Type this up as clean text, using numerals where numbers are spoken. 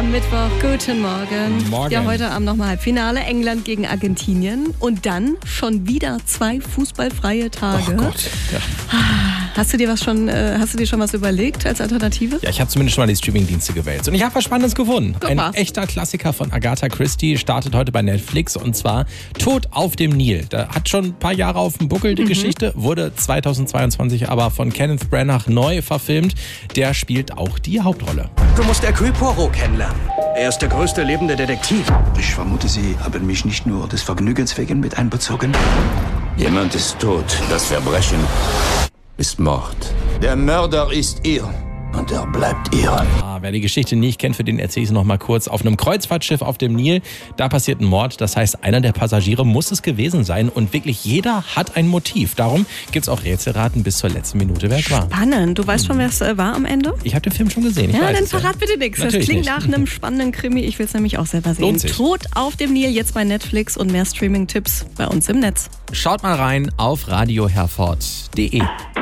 am Mittwoch. Guten Morgen. Morgen. Ja, heute Abend nochmal Halbfinale. England gegen Argentinien. Und dann schon wieder 2 fußballfreie Tage. Oh Gott. Ja. Hast du dir schon was überlegt als Alternative? Ja, ich habe zumindest schon mal die Streamingdienste gewählt. Und ich habe was Spannendes gefunden. Guck Ein mal. echter Klassiker von Agatha Christie startet heute bei Netflix, und zwar Tod auf dem Nil. Da hat schon ein paar Jahre auf dem Buckel die Geschichte, wurde 2022 aber von Kenneth Branagh neu verfilmt. Der spielt auch die Hauptrolle. Du musst Hercule Poirot kennenlernen. Er ist der größte lebende Detektiv. Ich vermute, Sie haben mich nicht nur des Vergnügens wegen mit einbezogen. Jemand ist tot. Das Verbrechen ist Mord. Der Mörder ist ihr. Und er bleibt ihr. Wer die Geschichte nicht kennt, für den erzähle ich es noch mal kurz. Auf einem Kreuzfahrtschiff auf dem Nil, da passiert ein Mord. Das heißt, einer der Passagiere muss es gewesen sein. Und wirklich jeder hat ein Motiv. Darum gibt es auch Rätselraten bis zur letzten Minute, wer es war. Spannend. Du weißt schon, wer es war am Ende? Ich habe den Film schon gesehen. Ich Ja, weiß dann es verrat bitte nichts. Das Natürlich klingt nicht. nach einem spannenden Krimi. Ich will es nämlich auch selber sehen. Lohnt sich. Tod auf dem Nil, jetzt bei Netflix, und mehr Streaming-Tipps bei uns im Netz. Schaut mal rein auf radioherford.de.